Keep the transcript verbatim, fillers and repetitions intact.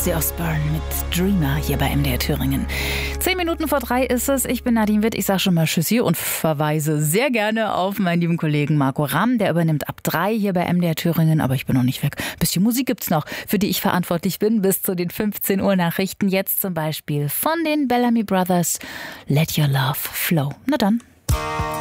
Ozzy Osbourne mit Dreamer hier bei M D R Thüringen. Zehn Minuten vor drei ist es. Ich bin Nadine Witt. Ich sage schon mal Tschüssi und verweise sehr gerne auf meinen lieben Kollegen Marco Ramm. Der übernimmt ab drei hier bei M D R Thüringen. Aber ich bin noch nicht weg. Ein bisschen Musik gibt's noch, für die ich verantwortlich bin, bis zu den fünfzehn Uhr Nachrichten. Jetzt zum Beispiel von den Bellamy Brothers. Let Your Love Flow. Na dann.